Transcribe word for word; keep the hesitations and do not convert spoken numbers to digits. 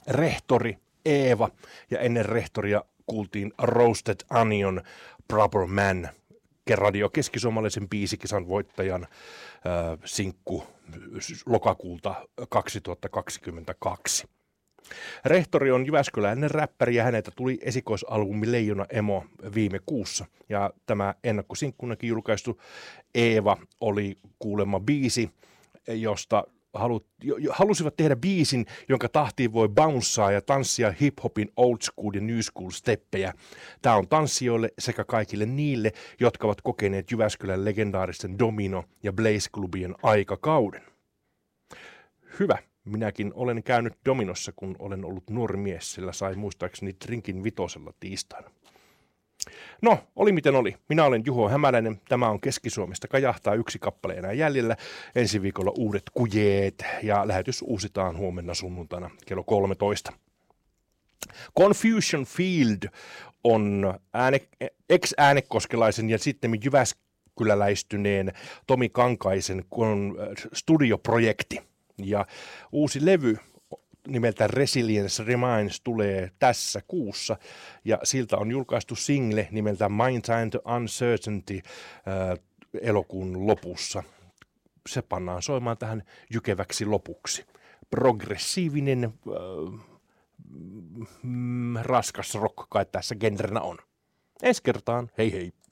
Rehtori, Eeva ja ennen rehtoria kuultiin Roasted Onion, Proper Man, Radio keskisuomalaisen biisikisan voittajan äh, sinkku lokakuulta kaksituhattakaksikymmentäkaksi. Rehtori on jyväskyläinen räppäri ja häneltä tuli esikoisalbumi Leijona Emo viime kuussa. Ja tämä ennakkosinkkunakin julkaistu Eeva oli kuulemma biisi, josta halut, halusivat tehdä biisin, jonka tahtiin voi bouncea ja tanssia hip-hopin old school ja new school steppejä. Tämä on tanssijoille sekä kaikille niille, jotka ovat kokeneet Jyväskylän legendaaristen Domino- ja Blaze-klubien aikakauden. Hyvä. Minäkin olen käynyt Dominossa, kun olen ollut nuori mies, sillä sai muistaakseni drinkin vitosella tiistaina. No, oli miten oli. Minä olen Juho Hämäläinen. Tämä on Keski-Suomesta kajahtaa yksi kappale enää jäljellä. Ensi viikolla uudet kujeet ja lähetys uusitaan huomenna sunnuntaina kello kolmetoista. Confusion Field on ääne, ex-äänekoskelaisen ja sitten jyväskyläläistyneen Tomi Kankaisen studioprojekti. Ja uusi levy nimeltä Resilience Reminds tulee tässä kuussa ja siltä on julkaistu single nimeltä Mind to Uncertainty äh, elokuun lopussa. Se pannaan soimaan tähän jykeväksi lopuksi. Progressiivinen äh, mm, raskas rock kai tässä genrenä on. Ensi kertaan, hei hei!